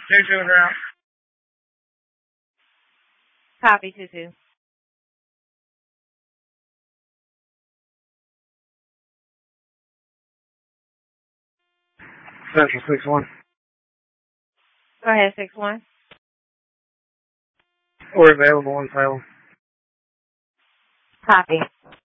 2-2 and out. Copy, 2-2. Central 6-1. Go ahead, 6-1. We're available in Salem. Copy.